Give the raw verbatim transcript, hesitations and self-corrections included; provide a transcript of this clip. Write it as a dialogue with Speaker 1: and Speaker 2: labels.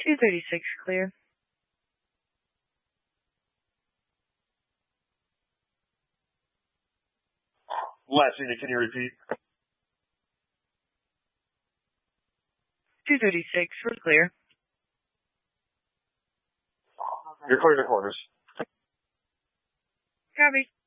Speaker 1: two thirty-six clear.
Speaker 2: Last unit, can you repeat?
Speaker 1: two thirty-six, we're clear.
Speaker 2: You're clear to corners.
Speaker 1: Copy.